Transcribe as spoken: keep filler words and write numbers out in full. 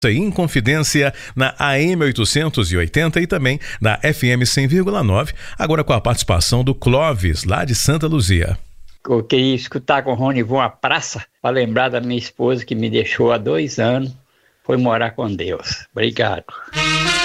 Inconfidência na A M oitocentos e oitenta e também na F M cem vírgula nove, agora com a participação do Clóvis, lá de Santa Luzia. Eu queria escutar com o Rony Von a praça para lembrar da minha esposa que me deixou há dois anos, foi morar com Deus. Obrigado.